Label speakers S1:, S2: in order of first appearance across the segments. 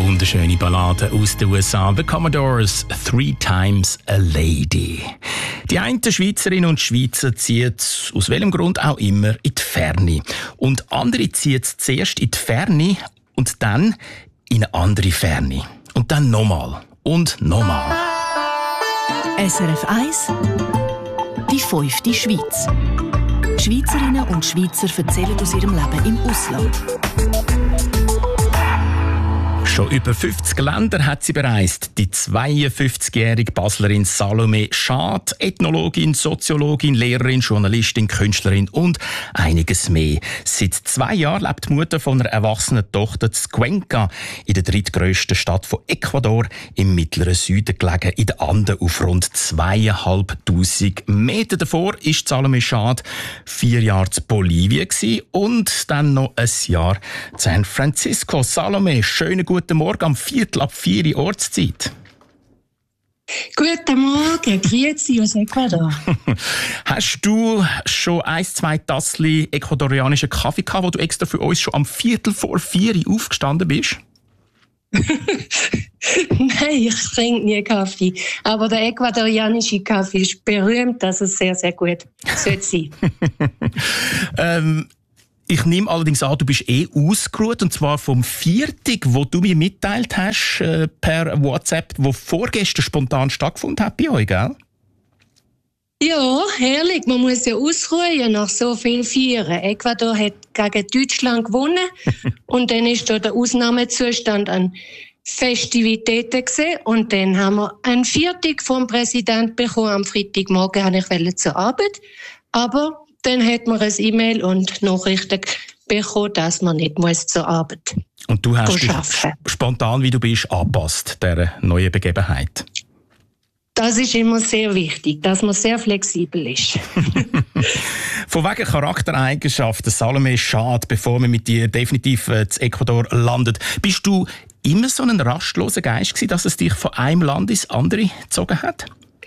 S1: wunderschöne Ballade aus den USA. The Commodores, 3 Times a Lady. Die einen Schweizerinnen und Schweizer ziehen aus welchem Grund auch immer in die Ferne. Und andere ziehen zuerst in die Ferne und dann in eine andere Ferne. Und dann nochmal und nochmal.
S2: SRF 1, die 5. Schweiz. Schweizerinnen und Schweizer erzählen aus ihrem Leben im Ausland.
S1: Schon über 50 Länder hat sie bereist. Die 52-jährige Baslerin Salome Schad, Ethnologin, Soziologin, Lehrerin, Journalistin, Künstlerin und einiges mehr. Seit 2 Jahren lebt die Mutter von einer erwachsenen Tochter in Cuenca, in der drittgrössten Stadt von Ecuador, im mittleren Süden gelegen, in den Anden auf rund 2'500 Meter. Davor war Salome Schad 4 Jahre in Bolivien und dann noch ein Jahr in San Francisco. Salome, schönen guten Morgen am 3:45 Ortszeit.
S3: Guten Morgen, grüezi aus Ecuador.
S1: Hast du schon 1-2 Tassli ecuadorianischen Kaffee gehabt, wo du extra für uns schon am 3:45 aufgestanden bist?
S3: Nein, ich trinke nie Kaffee. Aber der ecuadorianische Kaffee ist berühmt, dass es sehr, sehr gut sollte sein.
S1: Ich nehme allerdings an, du bist ausgeruht, und zwar vom Viertag, wo du mir mitteilt hast, per WhatsApp, wo vorgestern spontan stattgefunden hat bei euch, gell?
S3: Ja, herrlich. Man muss ja ausruhen nach so viel Feiern. Ecuador hat gegen Deutschland gewonnen und dann ist da der Ausnahmezustand an Festivitäten gesehen und dann haben wir einen Viertag vom Präsidenten bekommen. Am Freitagmorgen wollte ich zur Arbeit, aber dann hat man ein E-Mail und Nachrichten bekommen, dass man nicht zur Arbeit muss.
S1: Und du hast dich spontan, wie du bist, angepasst, dieser neuen Begebenheit.
S3: Das ist immer sehr wichtig, dass man sehr flexibel ist.
S1: Von wegen Charaktereigenschaften, Salome Schad, bevor wir mit dir definitiv in Ecuador landet, bist du immer so ein rastloser Geist gewesen, dass es dich von einem Land ins andere gezogen hat?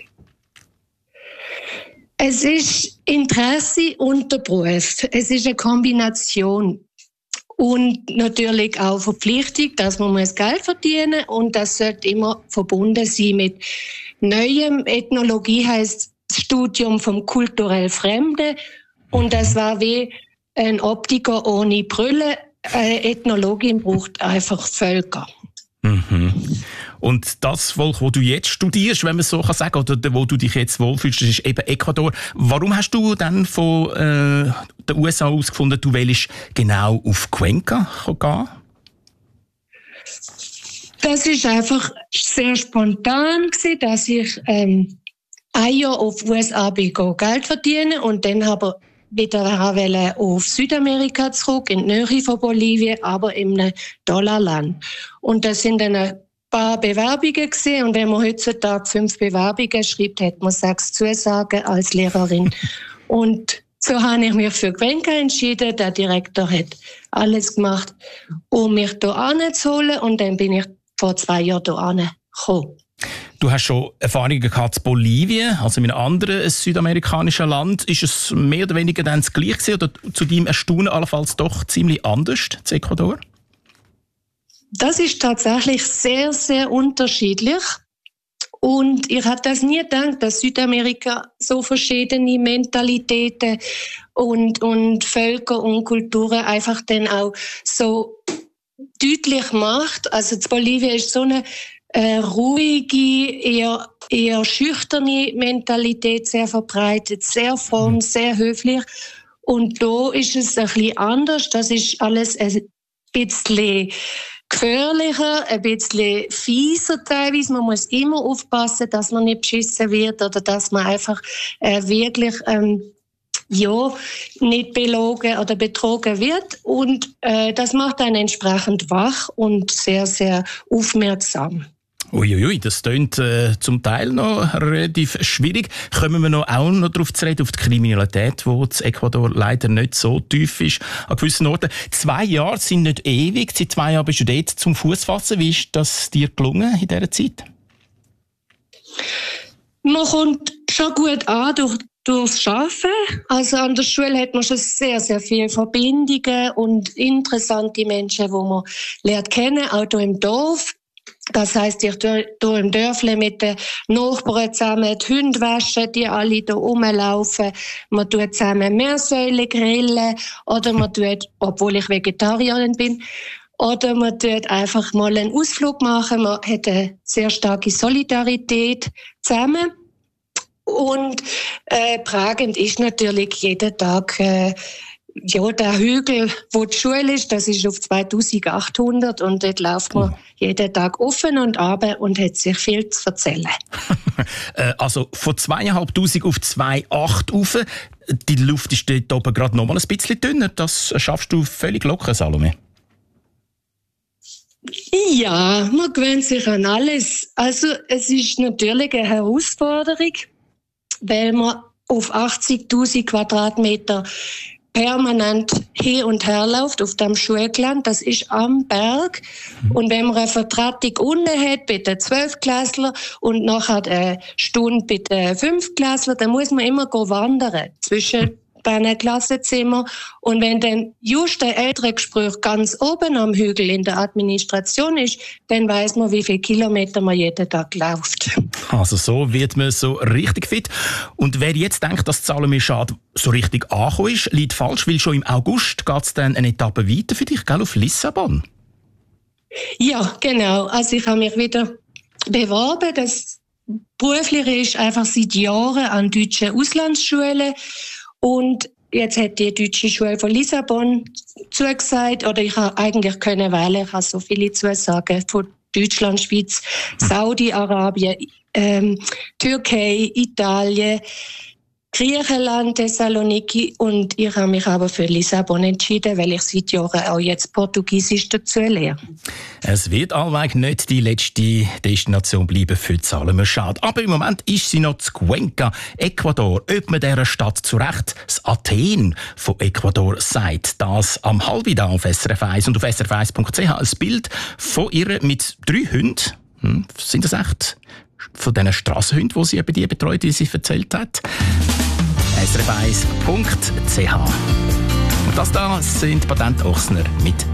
S3: Es ist Interesse und der Beruf. Es ist eine Kombination. Und natürlich auch Verpflichtung, dass man Geld verdienen muss. Und das sollte immer verbunden sein mit Neuem. Ethnologie heisst das Studium vom kulturell Fremden. Und das war wie ein Optiker ohne Brille. Eine Ethnologin braucht einfach Völker.
S1: Mhm. Und das Volk, das du jetzt studierst, wenn man es so sagen kann, oder wo du dich jetzt wohlfühlst, das ist eben Ecuador. Warum hast du dann von den USA aus gefunden, du willst genau auf Cuenca gehen?
S3: Das ist einfach sehr spontan gewesen, dass ich ein Jahr auf USA bin, Geld verdienen und dann habe wieder auf Südamerika zurück, in die Nähe von Bolivien, aber in einem Dollarland. Und das sind dann ein paar Bewerbungen gewesen. Und wenn man heutzutage 5 Bewerbungen schreibt, hat man 6 Zusagen als Lehrerin. Und so habe ich mich für Cuenca entschieden. Der Direktor hat alles gemacht, um mich hier anzuholen. Und dann bin ich vor 2 Jahren hier angekommen.
S1: Du hast schon Erfahrungen gehabt in Bolivien, also in einem anderen südamerikanischen Land. Ist es mehr oder weniger dann das Gleiche oder zu deinem Erstaunen allenfalls doch ziemlich anders zu Ecuador?
S3: Das ist tatsächlich sehr, sehr unterschiedlich. Und ich hätte das nie gedacht, dass Südamerika so verschiedene Mentalitäten und Völker und Kulturen einfach dann auch so deutlich macht. Also in Bolivien ist so eine ruhige, eher schüchterne Mentalität sehr verbreitet, sehr fromm, sehr höflich. Und da ist es ein bisschen anders. Das ist alles ein bisschen gefährlicher, ein bisschen fieser teilweise. Man muss immer aufpassen, dass man nicht beschissen wird oder dass man einfach wirklich nicht belogen oder betrogen wird. Und das macht einen entsprechend wach und sehr, sehr aufmerksam.
S1: Uiuiui, das klingt zum Teil noch relativ schwierig. Kommen wir auch noch darauf zu reden, auf die Kriminalität, die in Ecuador leider nicht so tief ist an gewissen Orten. 2 Jahre sind nicht ewig. Seit 2 Jahren bist du dort zum Fuß fassen. Wie ist das dir gelungen in dieser Zeit?
S3: Man kommt schon gut an durch durchs Arbeiten. Also an der Schule hat man schon sehr, sehr viele Verbindungen und interessante Menschen, die man lernt kennen, auch hier im Dorf. Das heisst, ich hier im Dörfle mit den Nachbarn zusammen die Hunde waschen, die alle hier rumlaufen. Man tut zusammen Meersäule grillen oder man tut, obwohl ich Vegetarierin bin, oder man tut einfach mal einen Ausflug machen. Man hat eine sehr starke Solidarität zusammen. Und prägend ist natürlich jeden Tag der Hügel, wo die Schule ist, das ist auf 2800 und dort läuft man jeden Tag offen und runter und hat sich viel zu erzählen.
S1: Also von 2500 auf 2,8 rauf. Die Luft ist dort oben gerade noch mal ein bisschen dünner. Das schaffst du völlig locker, Salome.
S3: Ja, man gewöhnt sich an alles. Also es ist natürlich eine Herausforderung, weil man auf 80.000 Quadratmeter permanent hin und her läuft auf dem Schulgelände. Das ist am Berg. Und wenn man eine Vertretung unten hat bei den 12-Klässlern und nachher eine Stunde bei den 5-Klässlern, dann muss man immer wandern zwischen diesen Klassenzimmern. Und wenn dann just ein Elterngespräch ganz oben am Hügel in der Administration ist, dann weiss man, wie viele Kilometer man jeden Tag läuft.
S1: Also so wird man so richtig fit. Und wer jetzt denkt, dass Salome Schad so richtig angekommen ist, liegt falsch, weil schon im August geht es dann eine Etappe weiter für dich, gell, auf Lissabon?
S3: Ja, genau. Also ich habe mich wieder beworben. Das Berufliche ist einfach seit Jahren an deutschen Auslandsschulen. Und jetzt hat die deutsche Schule von Lissabon zugesagt, oder ich habe eigentlich können wählen, ich habe so viele Zusagen von Deutschland, Schweiz, Saudi-Arabien, Türkei, Italien, Griechenland, Thessaloniki, und ich habe mich aber für Lissabon entschieden, weil ich seit Jahren auch jetzt Portugiesisch dazu lerne.
S1: Es wird allweg nicht die letzte Destination bleiben für Salome Schad. Aber im Moment ist sie noch zu Cuenca, Ecuador. Ob man dieser Stadt zu Recht das Athen von Ecuador sagt, das am halben da auf SRF 1 und auf srf1.ch ein Bild von ihr mit 3 Hunden. Sind das echt von diesen Strassenhunden, die sie bei dir betreut, wie sie erzählt hat? srf1.ch. Und das da sind Patent Ochsner mit